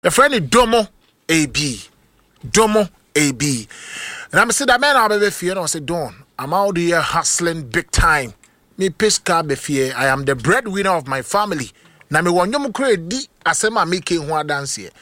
The friend is Domo AB. Domo AB. And I'm saying that man I'll be fear. I say, Don, I'm out here hustling big time. Me pesca be fear. I am the breadwinner of my family. Na me wanyo mu kredi asema make ho dance here.